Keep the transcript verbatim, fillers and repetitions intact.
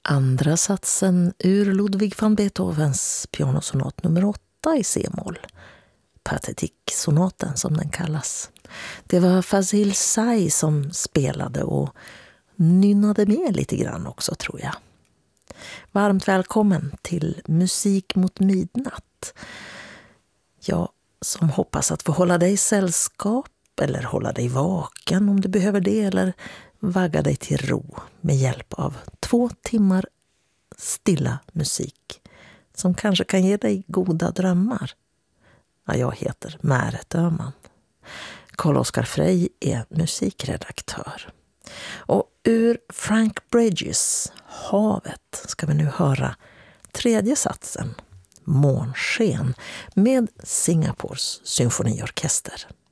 Andra satsen ur Ludwig van Beethovens pianosonat nummer åtta i C-moll. Pathetique-sonaten som den kallas. Det var Fazil Say som spelade och nynnade med lite grann också, tror jag. Varmt välkommen till Musik mot midnatt. Jag som hoppas att få hålla dig sällskap eller hålla dig vaken om du behöver det, eller vagga dig till ro med hjälp av två timmar stilla musik som kanske kan ge dig goda drömmar. Ja, jag heter Märet Öhman. Carl-Oskar Frey är musikredaktör. Och ur Frank Bridges Havet ska vi nu höra tredje satsen, Månsken, med Singapores symfoniorkester.